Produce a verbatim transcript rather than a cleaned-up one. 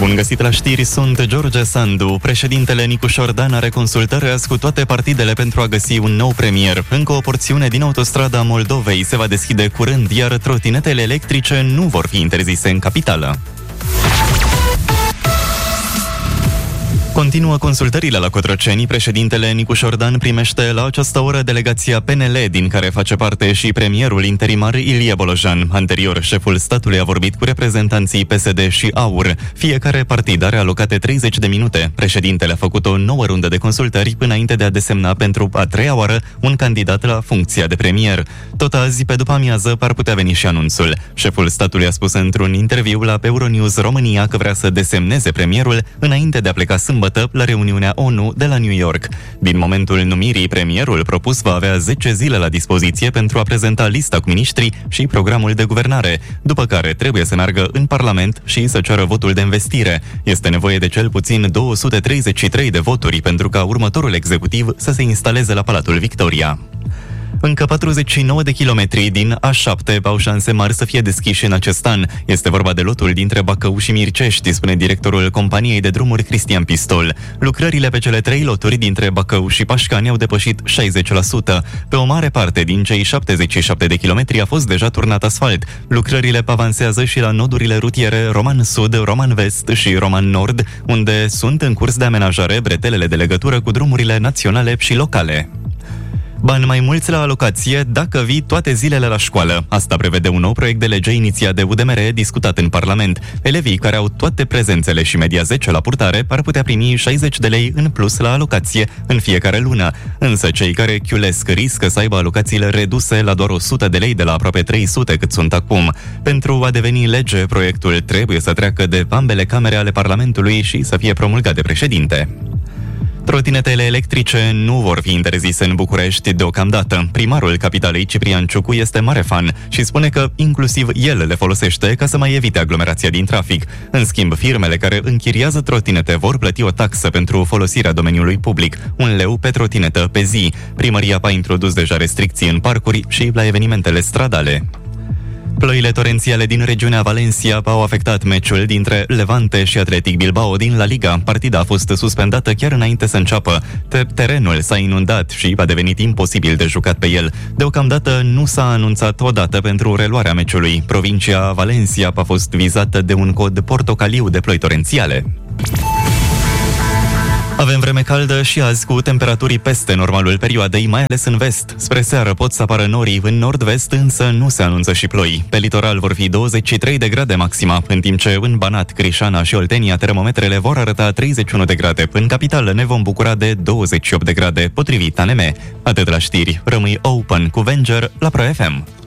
Bun găsit la știri, sunt George Sandu. Președintele Nicușor Dan are consultări azi cu toate partidele pentru a găsi un nou premier. Încă o porțiune din autostrada Moldovei se va deschide curând, iar trotinetele electrice nu vor fi interzise în capitală. Continuă consultările la Cotroceni. Președintele Nicușor Dan primește la această oră delegația P N L, din care face parte și premierul interimar Ilie Bolojan. Anterior, șeful statului a vorbit cu reprezentanții P S D și AUR. Fiecare partid are alocate treizeci de minute. Președintele a făcut o nouă rundă de consultări înainte de a desemna pentru a treia oară un candidat la funcția de premier. Tot azi, pe după amiază, par putea veni și anunțul. Șeful statului a spus într-un interviu la Euronews România că vrea să desemneze premierul înainte de a pleca sâmbătă la reuniunea O N U de la New York. Din momentul numirii, premierul propus va avea zece zile la dispoziție pentru a prezenta lista cu miniștrii și programul de guvernare, după care trebuie să meargă în Parlament și să ceară votul de învestire. Este nevoie de cel puțin două sute treizeci și trei de voturi pentru ca următorul executiv să se instaleze la Palatul Victoria. Încă patruzeci și nouă de kilometri din A șapte au șanse mari să fie deschiși în acest an. Este vorba de lotul dintre Bacău și Mircești, spune directorul companiei de drumuri Cristian Pistol. Lucrările pe cele trei loturi dintre Bacău și Pașcani au depășit șaizeci la sută. Pe o mare parte din cei șaptezeci și șapte de kilometri a fost deja turnat asfalt. Lucrările avansează și la nodurile rutiere Roman Sud, Roman Vest și Roman Nord, unde sunt în curs de amenajare bretelele de legătură cu drumurile naționale și locale. Bani mai mulți la alocație dacă vii toate zilele la școală. Asta prevede un nou proiect de lege inițiat de U D M R, discutat în Parlament. Elevii care au toate prezențele și media zece la purtare ar putea primi șaizeci de lei în plus la alocație în fiecare lună. Însă cei care chiulesc riscă să aibă alocațiile reduse la doar o sută de lei de la aproape trei sute cât sunt acum. Pentru a deveni lege, proiectul trebuie să treacă de ambele camere ale Parlamentului și să fie promulgat de președinte. Trotinetele electrice nu vor fi interzise în București deocamdată. Primarul capitalei, Ciprian Ciucu, este mare fan și spune că inclusiv el le folosește ca să mai evite aglomerația din trafic. În schimb, firmele care închiriază trotinete vor plăti o taxă pentru folosirea domeniului public, un leu pe trotinetă pe zi. Primăria a introdus deja restricții în parcuri și la evenimentele stradale. Ploile torențiale din regiunea Valencia au afectat meciul dintre Levante și Athletic Bilbao din La Liga. Partida a fost suspendată chiar înainte să înceapă. Terenul s-a inundat și a devenit imposibil de jucat pe el. Deocamdată nu s-a anunțat o dată pentru reluarea meciului. Provincia Valencia a fost vizată de un cod portocaliu de ploi torențiale. Avem vreme caldă și azi cu temperaturi peste normalul perioadei, mai ales în vest. Spre seară pot să apară norii în nord-vest, însă nu se anunță și ploi. Pe litoral vor fi douăzeci și trei de grade maxima, în timp ce în Banat, Crișana și Oltenia termometrele vor arăta treizeci și unu de grade. În capitală ne vom bucura de douăzeci și opt de grade, potrivit A N M. Atât la știri, rămâi open cu Venger la Pro F M.